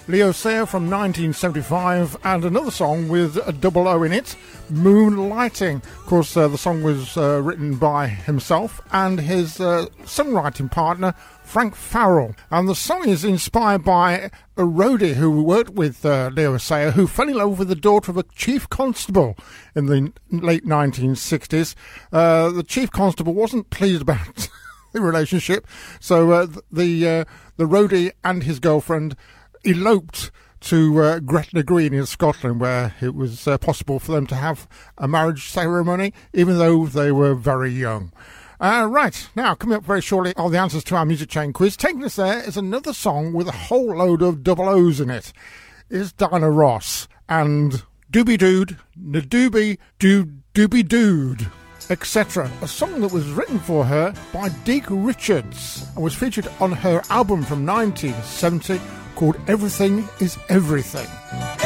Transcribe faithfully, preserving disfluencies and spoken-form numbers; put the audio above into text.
Leo Sayer from nineteen seventy-five, and another song with a double O in it, Moonlighting. Of course, uh, the song was uh, written by himself and his uh, songwriting partner, Frank Farrell. And the song is inspired by a roadie who worked with uh, Leo Sayer, who fell in love with the daughter of a chief constable in the late nineteen sixties. Uh, the chief constable wasn't pleased about the relationship, so uh, the uh, the roadie and his girlfriend eloped to uh, Gretna Green in Scotland, where it was uh, possible for them to have a marriage ceremony, even though they were very young. Uh, right, now, coming up very shortly are the answers to our Music Chain quiz. Taking us there is another song with a whole load of double O's in it. It's Diana Ross and Doobie Dood, Nadoobie Dood, Doobie Dood, et cetera. A song that was written for her by Deke Richards and was featured on her album from nineteen seventy called Everything is Everything.